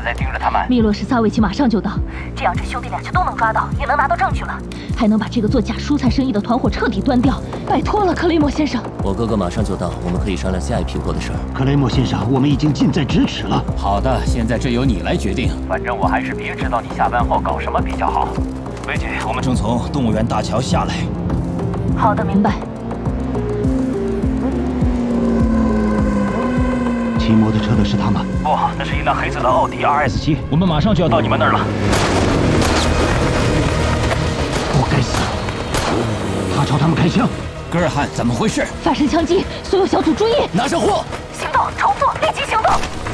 在盯着他们。 米洛什萨维奇马上就到， 这样这兄弟俩就都能抓到，也能拿到证据了， 还能把这个做假蔬菜生意的团伙彻底端掉。拜托了，克雷默先生。 我哥哥马上就到，我们可以商量下一批货的事儿。 克雷默先生，我们已经近在咫尺了。 好的，现在这由你来决定。 反正我还是别知道你下班后搞什么比较好。薇姐，我们正从动物园大桥下来。 好的，明白。 骑摩托车的是他们？ 不，那是一辆黑色的奥迪 RS7。 我们马上就要到你们那儿了。 我该死！他朝他们开枪。 戈尔汉，怎么回事？ 发生枪击，所有小组注意！ 拿上货！ 行动，重做，立即行